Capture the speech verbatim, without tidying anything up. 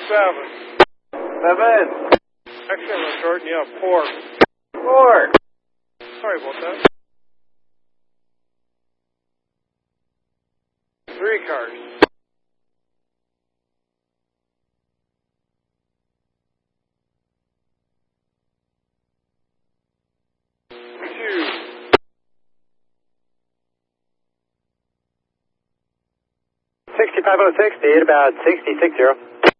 seven. Seven. Actually, I'm short, yeah, four. Four. Sorry about that. Three cars. Two. sixty-five oh six, at about sixty-six zero.